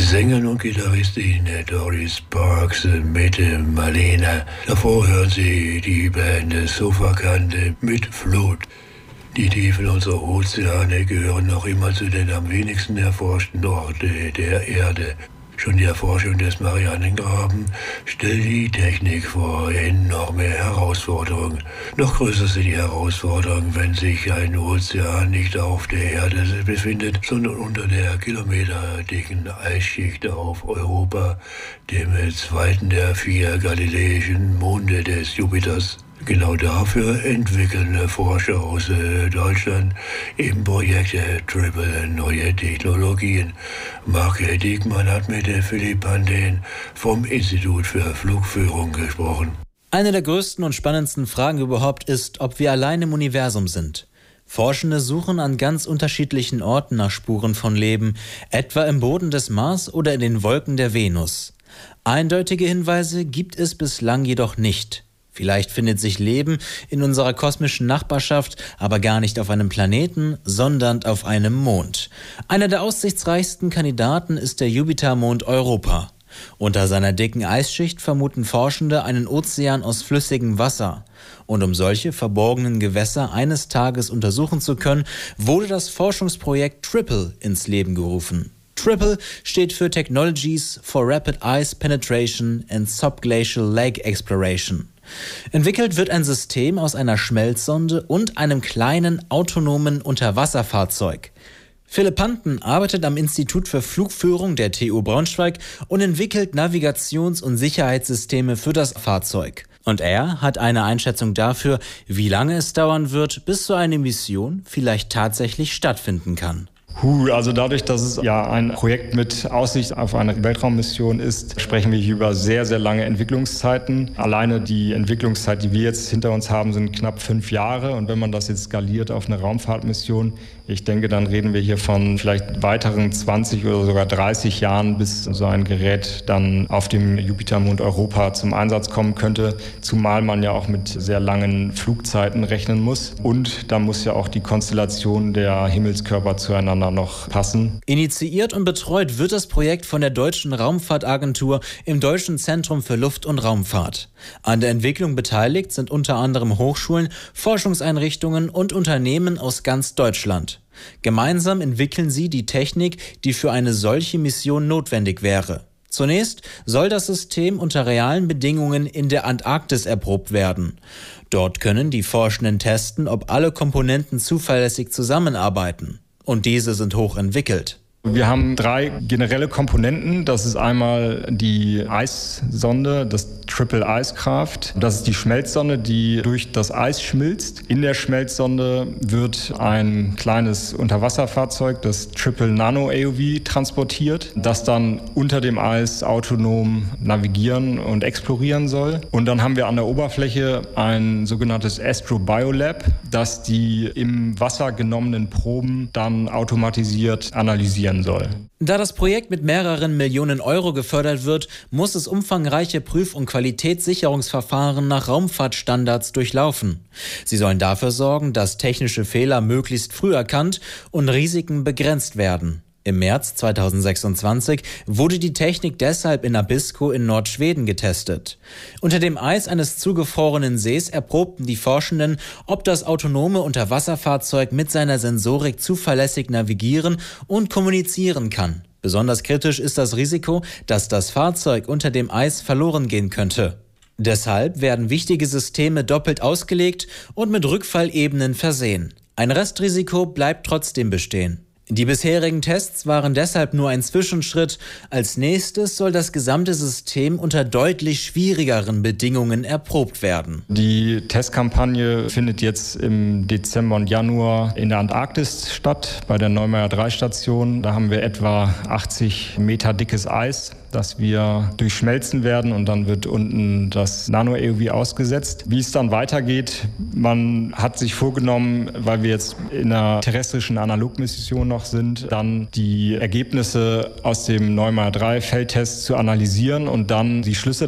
Sängerin und Gitarristin Doris Parks mit Marlene. Davor hören Sie die Band Sofakante mit Flut. Die Tiefen unserer Ozeane gehören noch immer zu den am wenigsten erforschten Orten der Erde. Schon die Erforschung des Marianengraben stellt die Technik vor enorme Herausforderungen. Noch größer sind die Herausforderungen, wenn sich ein Ozean nicht auf der Erde befindet, sondern unter der kilometerdicken Eisschicht auf Europa, dem zweiten der 4 galiläischen Monde des Jupiters. Genau dafür entwickeln Forscher aus Deutschland im Projekt Triple neue Technologien. Marc Diekmann hat mit Philipp Pandeen vom Institut für Flugführung gesprochen. Eine der größten und spannendsten Fragen überhaupt ist, ob wir allein im Universum sind. Forschende suchen an ganz unterschiedlichen Orten nach Spuren von Leben, etwa im Boden des Mars oder in den Wolken der Venus. Eindeutige Hinweise gibt es bislang jedoch nicht. Vielleicht findet sich Leben in unserer kosmischen Nachbarschaft, aber gar nicht auf einem Planeten, sondern auf einem Mond. Einer der aussichtsreichsten Kandidaten ist der Jupitermond Europa. Unter seiner dicken Eisschicht vermuten Forschende einen Ozean aus flüssigem Wasser. Und um solche verborgenen Gewässer eines Tages untersuchen zu können, wurde das Forschungsprojekt Triple ins Leben gerufen. Triple steht für Technologies for Rapid Ice Penetration and Subglacial Lake Exploration. Entwickelt wird ein System aus einer Schmelzsonde und einem kleinen autonomen Unterwasserfahrzeug. Philipp Panten arbeitet am Institut für Flugführung der TU Braunschweig und entwickelt Navigations- und Sicherheitssysteme für das Fahrzeug. Und er hat eine Einschätzung dafür, wie lange es dauern wird, bis so eine Mission vielleicht tatsächlich stattfinden kann. Also dadurch, dass es ja ein Projekt mit Aussicht auf eine Weltraummission ist, sprechen wir hier über sehr, sehr lange Entwicklungszeiten. Alleine die Entwicklungszeit, die wir jetzt hinter uns haben, sind knapp 5 Jahre. Und wenn man das jetzt skaliert auf eine Raumfahrtmission, ich denke, dann reden wir hier von vielleicht weiteren 20 oder sogar 30 Jahren, bis so ein Gerät dann auf dem Jupitermond Europa zum Einsatz kommen könnte. Zumal man ja auch mit sehr langen Flugzeiten rechnen muss. Und da muss ja auch die Konstellation der Himmelskörper zueinander noch passen. Initiiert und betreut wird das Projekt von der Deutschen Raumfahrtagentur im Deutschen Zentrum für Luft- und Raumfahrt. An der Entwicklung beteiligt sind unter anderem Hochschulen, Forschungseinrichtungen und Unternehmen aus ganz Deutschland. Gemeinsam entwickeln sie die Technik, die für eine solche Mission notwendig wäre. Zunächst soll das System unter realen Bedingungen in der Antarktis erprobt werden. Dort können die Forschenden testen, ob alle Komponenten zuverlässig zusammenarbeiten. Und diese sind hochentwickelt. Wir haben 3 generelle Komponenten. Das ist einmal die Eissonde, das Triple Icecraft. Das ist die Schmelzsonde, die durch das Eis schmilzt. In der Schmelzsonde wird ein kleines Unterwasserfahrzeug, das Triple Nano AUV, transportiert, das dann unter dem Eis autonom navigieren und explorieren soll. Und dann haben wir an der Oberfläche ein sogenanntes Astrobiolab, das die im Wasser genommenen Proben dann automatisiert analysieren soll. Da das Projekt mit mehreren Millionen Euro gefördert wird, muss es umfangreiche Prüf- und Qualitätssicherungsverfahren nach Raumfahrtstandards durchlaufen. Sie sollen dafür sorgen, dass technische Fehler möglichst früh erkannt und Risiken begrenzt werden. Im März 2026 wurde die Technik deshalb in Abisko in Nordschweden getestet. Unter dem Eis eines zugefrorenen Sees erprobten die Forschenden, ob das autonome Unterwasserfahrzeug mit seiner Sensorik zuverlässig navigieren und kommunizieren kann. Besonders kritisch ist das Risiko, dass das Fahrzeug unter dem Eis verloren gehen könnte. Deshalb werden wichtige Systeme doppelt ausgelegt und mit Rückfallebenen versehen. Ein Restrisiko bleibt trotzdem bestehen. Die bisherigen Tests waren deshalb nur ein Zwischenschritt. Als nächstes soll das gesamte System unter deutlich schwierigeren Bedingungen erprobt werden. Die Testkampagne findet jetzt im Dezember und Januar in der Antarktis statt, bei der Neumeier 3 Station. Da haben wir etwa 80 Meter dickes Eis, das wir durchschmelzen werden, und dann wird unten das Nano-AUV ausgesetzt. Wie es dann weitergeht, man hat sich vorgenommen, weil wir jetzt in einer terrestrischen Analogmission noch sind, dann die Ergebnisse aus dem Neumeier 3 Feldtest zu analysieren und dann die Schlüsse